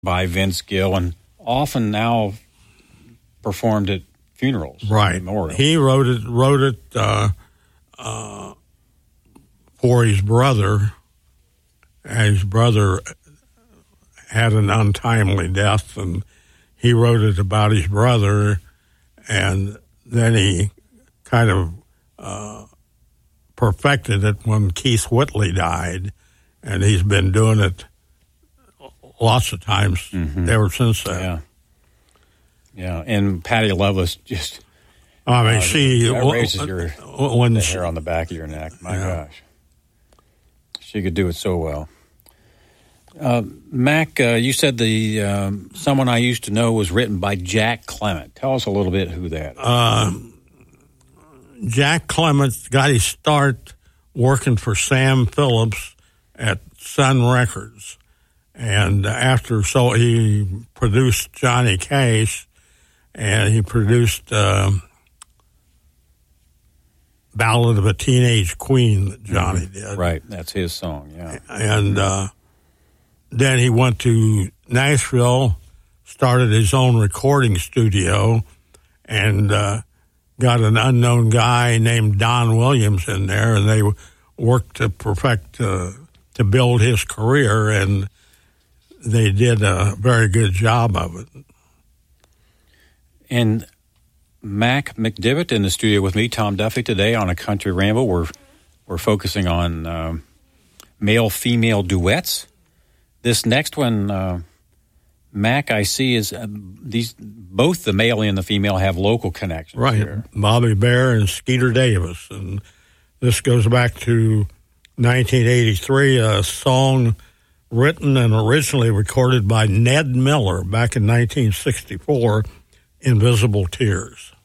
by Vince Gill and often now performed at funerals. Right. Memorial. He wrote it for his brother. His brother had an untimely death, and he wrote it about his brother, and then he kind of perfected it when Keith Whitley died, and he's been doing it lots of times ever since then. Yeah, and Patty Loveless just... I mean, that raises the hair on the back of your neck. My gosh. She could do it so well. Mac, you said the Someone I Used to Know was written by Jack Clement. Tell us a little bit who that is. Jack Clement got his start working for Sam Phillips at Sun Records. And so he produced Johnny Cash, and he produced Ballad of a Teenage Queen that Johnny did. Right, that's his song, yeah. And then he went to Nashville, started his own recording studio, and got an unknown guy named Don Williams in there, and they worked to perfect, to build his career, and they did a very good job of it. And Mac McDivitt in the studio with me, Tom Duffy, today on A Country Ramble. We're focusing on male-female duets. This next one, Mac, I see, is both the male and the female have local connections. Right, here. Bobby Bare and Skeeter Davis. And this goes back to 1983, a song written and originally recorded by Ned Miller back in 1964, Invisible Tears.